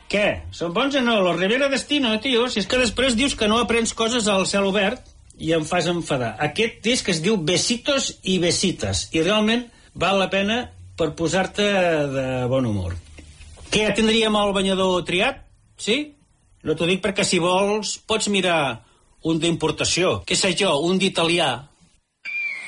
Què? Són bons o no? Los Rivera Destino, tio. Si és que després dius que no aprens coses al cel obert i em fas enfadar. Aquest disc es diu Besitos i Besitas i realment val la pena per posar-te de bon humor. Què, ja tindríem el banyador triat? Sí? No t'ho dic perquè si vols pots mirar un d'importació. Què sé jo, un d'italià.